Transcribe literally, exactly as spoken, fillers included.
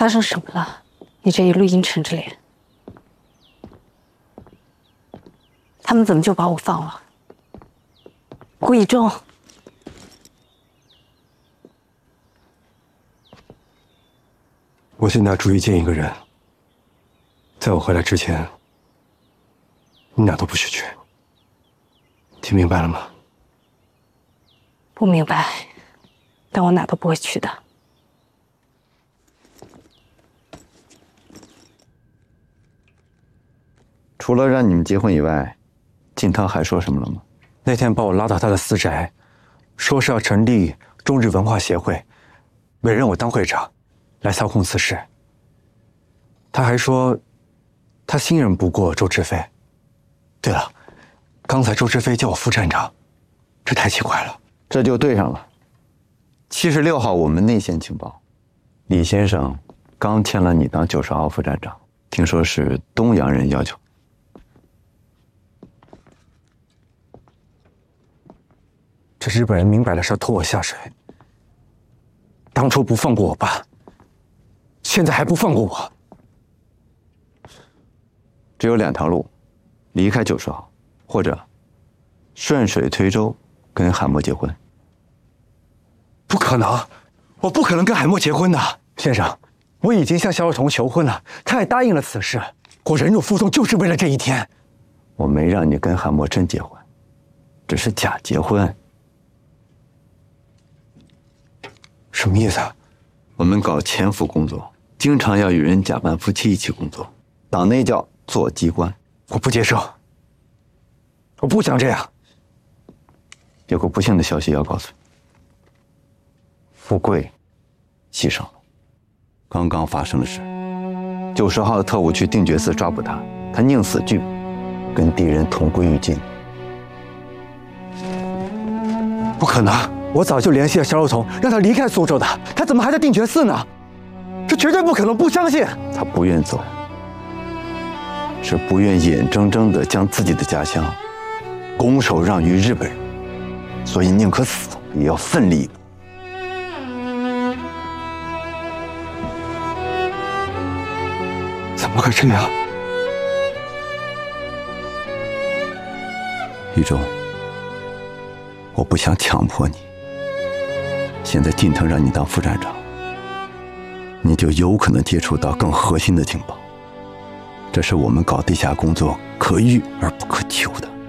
发生什么了？你这一路阴沉着脸，他们怎么就把我放了？顾以中， 我现在主意见一个人，在我回来之前，你哪都不许去。听明白了吗？ 不明白，但我哪都不会去的。 除了让你们结婚以外，靳涛还说什么了吗？ 那天把我拉到他的私宅，说是要成立中日文化协会，委任我当会长，来操控此事。他还说，他信任不过周志飞。对了，刚才周志飞叫我副站长，这太奇怪了。 这就对上了。七十六号，我们内线情报，李先生刚签了你当九十号副站长，听说是东洋人要求。 这日本人明摆的是要拖我下水。当初不放过我爸，现在还不放过我。 只有两条路：离开九十号，或者顺水推舟跟海默结婚。 不可能，我不可能跟海默结婚的，先生。我已经向肖若彤求婚了，他也答应了此事。我忍辱负重就是为了这一天。 我没让你跟海默真结婚，只是假结婚。 什么意思啊？ 我们搞潜伏工作，经常要与人假扮夫妻一起工作，党内叫做机关。 我不接受，我不想这样。 有个不幸的消息要告诉你：富贵牺牲了。刚刚发生的事，九十号的特务去定觉寺抓捕他，他宁死拒捕，跟敌人同归于尽。 不可能！ 我早就联系了肖若彤，让他离开苏州的，他怎么还在定觉寺呢？这绝对不可能！不相信。 他不愿走，是不愿眼睁睁地将自己的家乡拱手让于日本人，所以宁可死也要奋力一搏。 怎么会这样？ 宇中，我不想强迫你。 现在靳腾让你当副站长，你就有可能接触到更核心的情报，这是我们搞地下工作可遇而不可求的。